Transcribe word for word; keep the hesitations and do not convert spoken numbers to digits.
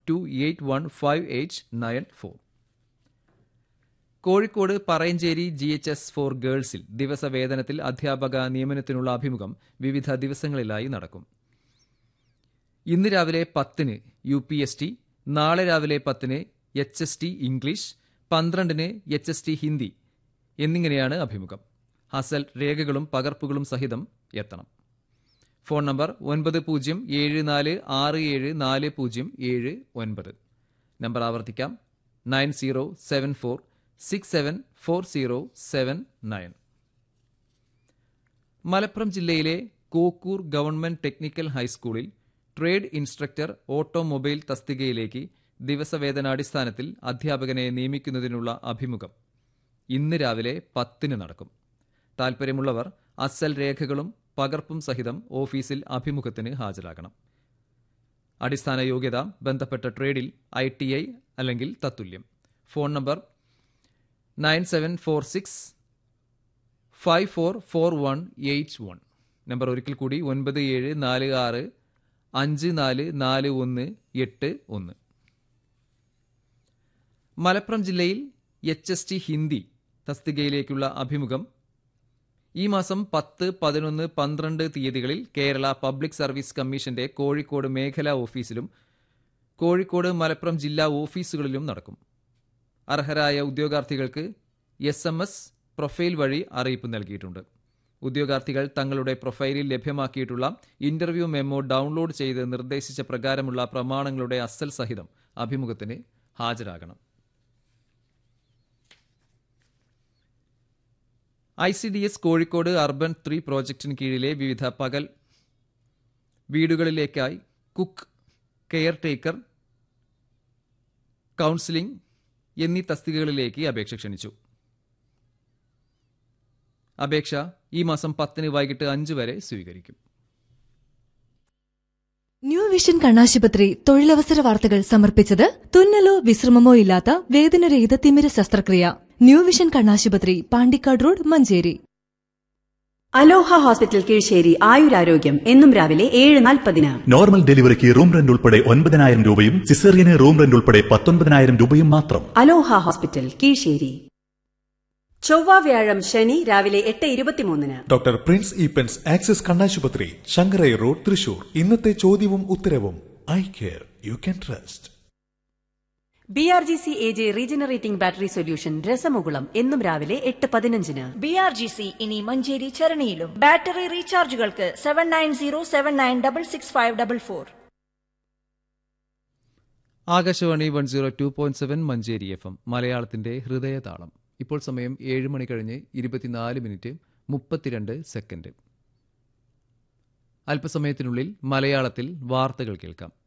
To eight one five eight nine four. Kozhikode Parayancheri G H S four ഗേൾസിൽ ദിവസവേതനത്തിൽ അധ്യാപക നിയമനത്തിനുള്ള അഭിമുഖം വിവിധ ദിവസങ്ങളിലായി നടക്കും. ഇന്ന് രാവിലെ പത്തിന് യു പി എസ് ടി, നാളെ രാവിലെ പത്തിന് എച്ച് എസ് ടി ഇംഗ്ലീഷ്, പന്ത്രണ്ടിന് എച്ച് എസ് ടി ഹിന്ദി എന്നിങ്ങനെയാണ് അഭിമുഖം. അസൽ രേഖകളും പകർപ്പുകളും സഹിതം എത്തണം. ഫോൺ നമ്പർ ഒൻപത് പൂജ്യം ഏഴ് നാല് ആറ് ഏഴ് നാല് പൂജ്യം ഏഴ് ഒൻപത്. നമ്പർ ആവർത്തിക്കാം: nine zero seven four six seven four zero seven nine. Malappuram ജില്ലയിലെ കോക്കൂർ ഗവൺമെന്റ് ടെക്നിക്കൽ ഹൈസ്കൂളിൽ ട്രേഡ് ഇൻസ്ട്രക്ടർ ഓട്ടോമൊബൈൽ തസ്തികയിലേക്ക് ദിവസവേതനാടിസ്ഥാനത്തിൽ അധ്യാപകനെ നിയമിക്കുന്നതിനുള്ള അഭിമുഖം ഇന്ന് രാവിലെ പത്തിന് നടക്കും. താൽപ്പര്യമുള്ളവർ അസൽ രേഖകളും പകർപ്പും സഹിതം ഓഫീസിൽ അഭിമുഖത്തിന് ഹാജരാകണം. അടിസ്ഥാന യോഗ്യത ബന്ധപ്പെട്ട ട്രേഡിൽ ഐ ടി ഐ അല്ലെങ്കിൽ തത്തുല്യം. Phone number nine seven four six five four four one eight one. Number ഒരിക്കൽ കൂടി: ഒൻപത് ഏഴ് നാല് ആറ് അഞ്ച് നാല് നാല് ഒന്ന് എട്ട് ഒന്ന്. മലപ്പുറം ജില്ലയിൽ എച്ച് എസ് ടി ഹിന്ദി തസ്തികയിലേക്കുള്ള അഭിമുഖം ഈ മാസം പത്ത്, പതിനൊന്ന്, പന്ത്രണ്ട് തീയതികളിൽ കേരള പബ്ലിക് സർവീസ് കമ്മീഷന്റെ കോഴിക്കോട് മേഖലാ ഓഫീസിലും കോഴിക്കോട് മലപ്പുറം ജില്ലാ ഓഫീസുകളിലും നടക്കും. അർഹരായ ഉദ്യോഗാർത്ഥികൾക്ക് എസ് എം എസ് പ്രൊഫൈൽ വഴി അറിയിപ്പ് നൽകിയിട്ടുണ്ട്. ഉദ്യോഗാർത്ഥികൾ തങ്ങളുടെ പ്രൊഫൈലിൽ ലഭ്യമാക്കിയിട്ടുള്ള ഇന്റർവ്യൂ മെമ്മോ ഡൗൺലോഡ് ചെയ്ത് നിർദ്ദേശിച്ച പ്രകാരമുള്ള പ്രമാണങ്ങളുടെ അസൽ സഹിതം അഭിമുഖത്തിന് ഹാജരാകണം. I C D S Kozhikode urban three പ്രോജക്റ്റിന് കീഴിലെ വിവിധ പകൽ വീടുകളിലേക്കായി കുക്ക്, കെയർ ടേക്കർ, കൌൺസിലിംഗ് എന്നീ തസ്തികകളിലേക്ക് അപേക്ഷ ക്ഷണിച്ചു. അപേക്ഷ ഈ മാസം പത്തിന് വൈകിട്ട് അഞ്ച് വരെ സ്വീകരിക്കും. ന്യൂ വിഷൻ കണ്ണാശുപത്രി തൊഴിലവസര വാർത്തകൾ സമർപ്പിച്ചത് തുന്നലോ വിശ്രമമോ ഇല്ലാത്ത വേദനരഹിത തിമിര ശസ്ത്രക്രിയ. ന്യൂ വിഷൻ കണ്ണാശുപത്രി, പാണ്ടിക്കാട് റോഡ്, മഞ്ചേരി. അലോഹ ഹോസ്പിറ്റൽ കീഴ്ശ്ശേരി ആയുരാരോഗ്യം എന്നും രാവിലെ ഏഴ് നാൽപ്പതിന്. നോർമൽ ഡെലിവറിക്ക് റൂം റെന്റ് ഉൾപ്പെടെ ഒൻപതിനായിരം രൂപയും സിസേറിയന് റൂം റെന്റ് ഉൾപ്പെടെ പത്തൊൻപതിനായിരം രൂപയും മാത്രം. അലോഹ ഹോസ്പിറ്റൽ കീഴ്ശ്ശേരി. ചൊവ്വ വ്യാഴം ശനി രാവിലെ എട്ട് ഇരുപത്തിമൂന്നിന് ഡോക്ടർ പ്രിൻസ് ഈപ്പൻസ് ആക്സിസ് കണ്ണാശുപത്രി, ശങ്കരൈ റോഡ്, തൃശൂർ. ഇന്നത്തെ ചോദ്യവും ഉത്തരവും eye care you can trust. B R G C A J regenerating battery solution രസമുകുളം എന്നും രാവിലെ എട്ട് പതിനഞ്ചിന്. ബി ആർ ജി സി ഇനി Manjeri ചരണിയിലും. Battery റീചാർജുകൾക്ക് seven nine zero seven nine double six five double four. Akashvani one zero two point seven Manjeri F M, മലയാളത്തിന്റെ ഹൃദയതാളം. ഇപ്പോൾ സമയം ഏഴ് മണി കഴിഞ്ഞ് ഇരുപത്തിനാല് മിനിറ്റ് മുപ്പത്തിരണ്ട് സെക്കൻഡ്. അല്പസമയത്തിനുള്ളിൽ മലയാളത്തിൽ വാർത്തകൾ കേൾക്കാം.